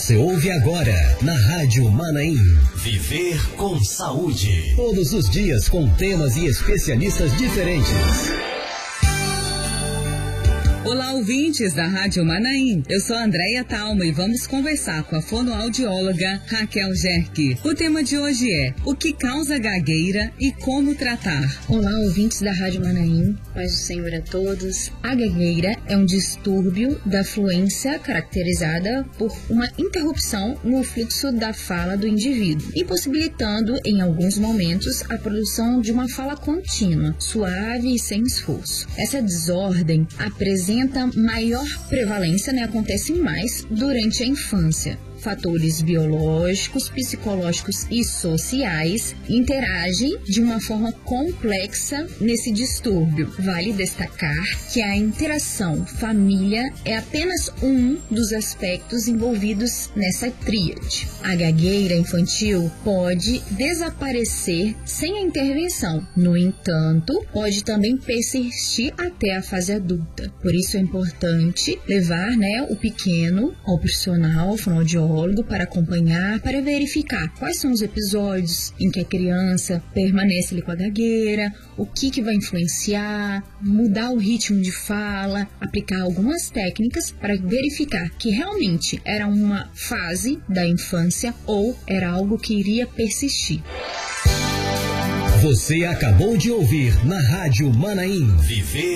Você ouve agora na Rádio Manaim. Viver com saúde. Todos os dias com temas e especialistas diferentes. Olá, ouvintes da Rádio Manaim. Eu sou a Andréia Talma e vamos conversar com a fonoaudióloga Raquel Jerque. O tema de hoje é o que causa gagueira e como tratar. Olá, ouvintes da Rádio Manaim. Paz do Senhor a todos. A gagueira é um distúrbio da fluência caracterizada por uma interrupção no fluxo da fala do indivíduo, impossibilitando, em alguns momentos, a produção de uma fala contínua, suave e sem esforço. Essa desordem apresenta maior prevalência, acontece mais durante a infância. Fatores biológicos, psicológicos e sociais interagem de uma forma complexa nesse distúrbio. Vale destacar que a interação família é apenas um dos aspectos envolvidos nessa tríade. A gagueira infantil pode desaparecer sem a intervenção. No entanto, pode também persistir até a fase adulta. Por isso é importante levar o pequeno ao profissional, fonoaudiólogo, para acompanhar, para verificar quais são os episódios em que a criança permanece ali com a gagueira, o que vai influenciar, mudar o ritmo de fala, aplicar algumas técnicas para verificar que realmente era uma fase da infância ou era algo que iria persistir. Você acabou de ouvir na Rádio Manaim. Viver